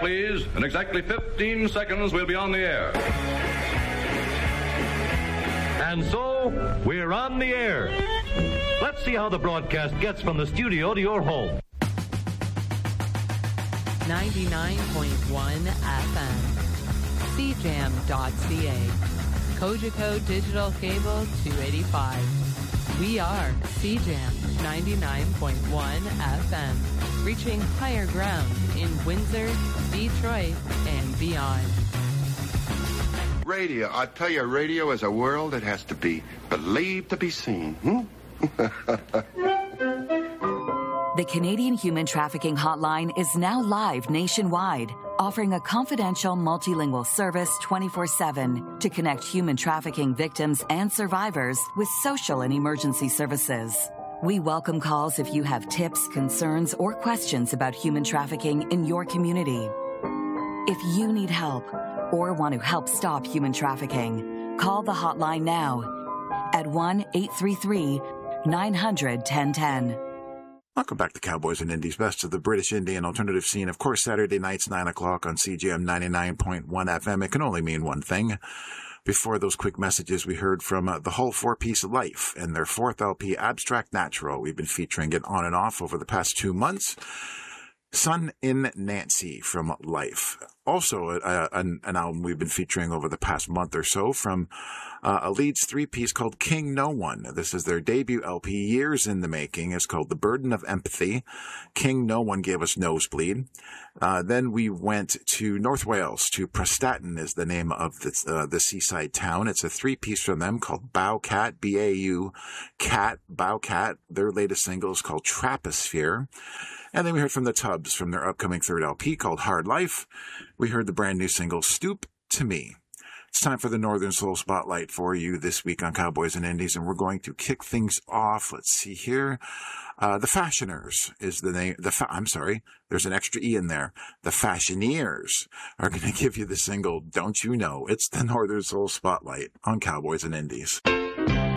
please. In exactly 15 seconds, we'll be on the air. And so, we're on the air. Let's see how the broadcast gets from the studio to your home. 99.1 FM. CJAM.ca. Cogeco Digital Cable 285. We are CJAM 99.1 FM, reaching higher ground in Windsor, Detroit, and beyond. Radio. I tell you, radio is a world that has to be believed to be seen. The Canadian Human Trafficking Hotline is now live nationwide, offering a confidential multilingual service 24/7 to connect human trafficking victims and survivors with social and emergency services. We welcome calls if you have tips, concerns, or questions about human trafficking in your community. If you need help or want to help stop human trafficking, call the hotline now at 1-833-900-1010. Welcome back to Cowboys and Indies, best of the British Indian alternative scene. Of course, Saturday nights, 9 o'clock on CJM 99.1 FM. It can only mean one thing. Before those quick messages, we heard from the Hull four-piece Life and their fourth LP, Abstract Natural. We've been featuring it on and off over the past 2 months. Sun in Nancy from Life. Also, an album we've been featuring over the past month or so from a Leeds three-piece called King No One. This is their debut LP, years in the making. It's called The Burden of Empathy. King No One gave us Nosebleed. Then we went to North Wales, to Prestatyn is the name of the seaside town. It's a three-piece from them called Bowcat, B-A-U, Cat, Bowcat. Their latest single is called Traposphere. And then we heard from the Tubs from their upcoming third LP called Hard Life. We heard the brand new single Stoop to Me. It's time for the Northern Soul Spotlight for you this week on Cowboys and Indies, and we're going to kick things off. Let's see here. The Fashioners is the name. I'm sorry, there's an extra E in there. The Fashioneers are going to give you the single Don't You Know. It's the Northern Soul Spotlight on Cowboys and Indies.